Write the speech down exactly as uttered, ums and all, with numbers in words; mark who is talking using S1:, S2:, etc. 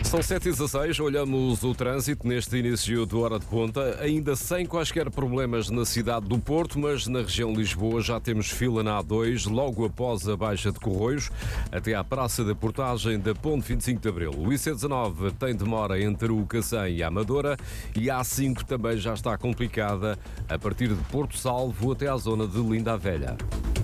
S1: São sete e dezasseis, olhamos o trânsito neste início de hora de ponta, ainda sem quaisquer problemas na cidade do Porto, mas na região de Lisboa já temos fila na A dois, logo após a Baixa de Corroios, até à Praça da Portagem da Ponte vinte e cinco de Abril. O I C dezanove tem demora entre o Cacém e a Amadora e a A cinco também já está complicada a partir de Porto Salvo até à zona de Linda a Velha.